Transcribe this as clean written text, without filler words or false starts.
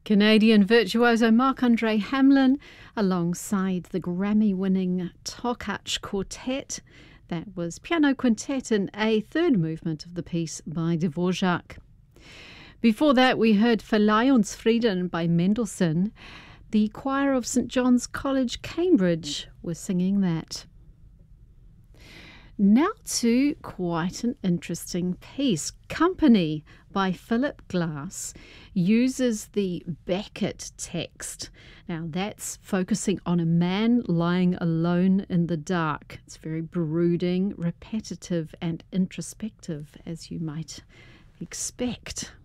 Canadian virtuoso Marc-Andre Hamelin alongside the Grammy-winning Tokach Quartet. That was piano quintet in A, third movement of the piece by Dvorak. Before that, we heard Verleihungsfrieden by Mendelssohn. The choir of St John's College, Cambridge, was singing that. Now to quite an interesting piece. Company by Philip Glass uses the Beckett text. Now that's focusing on a man lying alone in the dark. It's very brooding, repetitive and introspective, as you might expect.